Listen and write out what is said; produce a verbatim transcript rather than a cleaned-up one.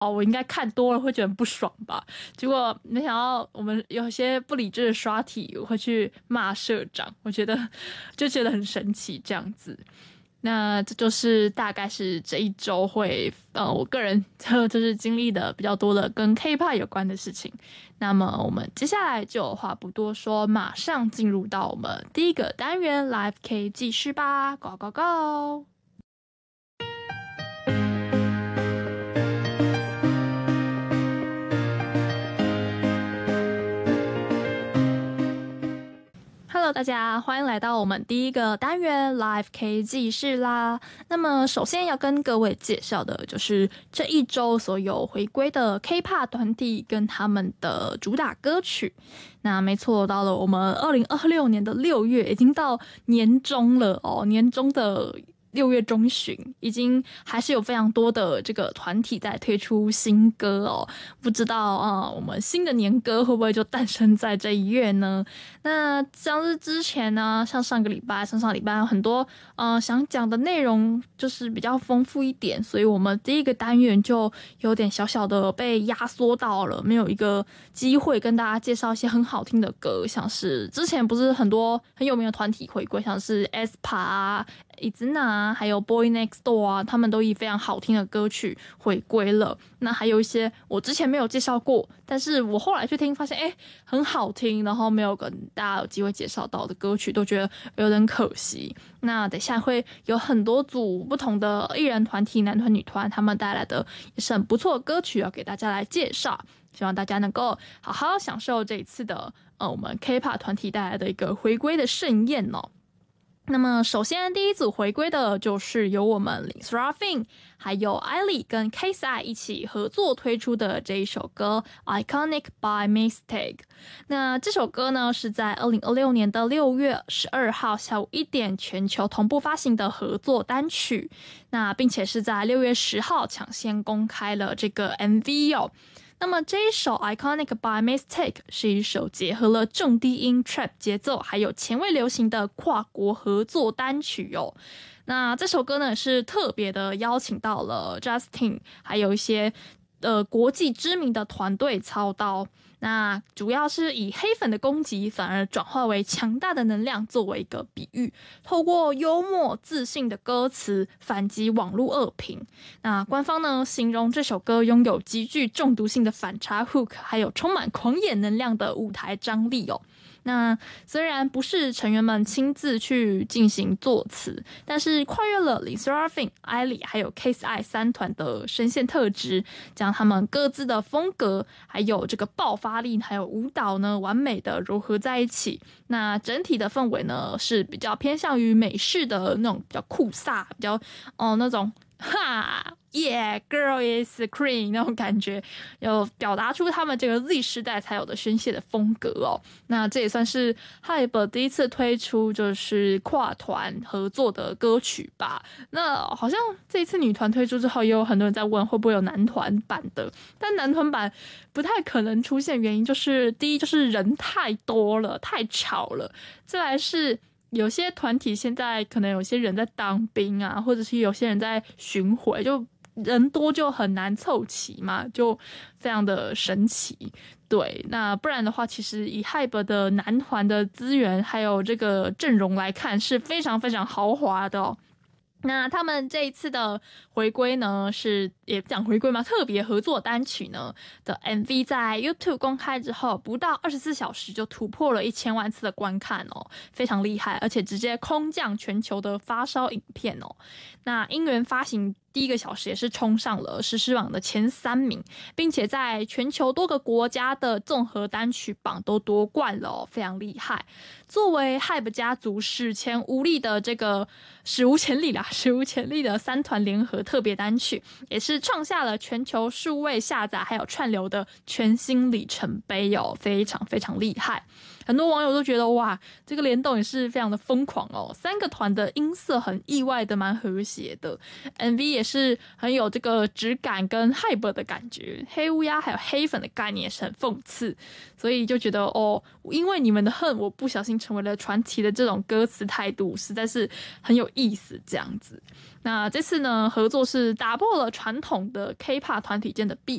哦，我应该看多了会觉得很不爽吧，结果没想到我们有些不理智的刷题会去骂社长，我觉得就觉得很神奇这样子。那这就是大概是这一周会呃，我个人就是经历的比较多的跟 K-pop 有关的事情。那么我们接下来就话不多说，马上进入到我们第一个单元 Live K 记事吧 ，Go Go Go！Hello， 大家欢迎来到我们第一个单元 Live K 记事啦。那么首先要跟各位介绍的就是这一周所有回归的 K-pop 团体跟他们的主打歌曲。那没错，到了我们二零二六年的六月，已经到年中了哦，年中的六月中旬，已经还是有非常多的这个团体在推出新歌哦。不知道啊、呃，我们新的年歌会不会就诞生在这一月呢？那像是之前呢，像上个礼拜、上上礼拜有很多呃想讲的内容，就是比较丰富一点，所以我们第一个单元就有点小小的被压缩到了，没有一个机会跟大家介绍一些很好听的歌，像是之前不是很多很有名的团体回归，像是 aespa 啊、i z n a 啊，还有 Boy Next Door 啊，他们都以非常好听的歌曲回归了。那还有一些我之前没有介绍过，但是我后来去听发现，哎，很好听，然后没有跟大家有机会介绍到的歌曲，都觉得有点可惜。那等一下会有很多组不同的艺人团体，男团、女团，他们带来的也是很不错的歌曲要给大家来介绍。希望大家能够好好享受这一次的呃我们 K-pop 团体带来的一个回归的盛宴哦。那么首先第一组回归的就是由我们 L I S A R A F I N 还有 I L Y 跟 K S I 一起合作推出的这一首歌 Iconic by Mistake。 那这首歌呢是在二零二六年的六月十二号下午一点全球同步发行的合作单曲，那并且是在六月十号抢先公开了这个 M V 哦。那么这一首 Iconic by Mistake 是一首结合了重低音 trap 节奏还有前卫流行的跨国合作单曲哦。那这首歌呢是特别的邀请到了 Justin 还有一些呃国际知名的团队操刀，那主要是以黑粉的攻击反而转化为强大的能量作为一个比喻，透过幽默自信的歌词反击网络恶评。那官方呢形容这首歌拥有极具中毒性的反差 hook， 还有充满狂野能量的舞台张力哦。那虽然不是成员们亲自去进行作词，但是跨越了 L I S A R A F I N、I L Y 还有 K S I 三团的声线特质，将他们各自的风格还有这个爆发力还有舞蹈呢完美的糅合在一起。那整体的氛围呢是比较偏向于美式的那种比较酷飒，比较哦那种哈 yeah girl is queen 那种感觉，有表达出他们这个 Z 时代才有的宣泄的风格哦。那这也算是 Hype 第一次推出就是跨团合作的歌曲吧。那好像这一次女团推出之后，也有很多人在问会不会有男团版的，但男团版不太可能出现，原因就是第一就是人太多了，太吵了，再来是有些团体现在可能有些人在当兵啊，或者是有些人在巡回，就人多就很难凑齐嘛，就非常的神奇。对，那不然的话，其实以 Hype 的男团的资源还有这个阵容来看，是非常非常豪华的哦。那他们这一次的回归呢，是也讲回归嘛，特别合作单曲呢的 M V 在 YouTube 公开之后，不到二十四小时就突破了一千万次的观看哦，非常厉害，而且直接空降全球的发烧影片哦。那音源发行第一个小时也是冲上了实时榜的前三名，并且在全球多个国家的综合单曲榜都夺冠了哦，非常厉害。作为 Hype 家族史前无力的这个史无前例啦，史无前例的三团联合特别单曲，也是创下了全球数位下载还有串流的全新里程碑哦，非常非常厉害。 很多网友都觉得哇，这个联动也是非常的疯狂哦，三个团的音色很意外的蛮和谐的 ，M V 也是很有这个质感跟 hype 的感觉，黑乌鸦还有黑粉的概念也是很讽刺，所以就觉得哦，因为你们的恨，我不小心成为了传奇的这种歌词态度，实在是很有意思这样子。那这次呢，合作是打破了传统的 K-pop 团体间的壁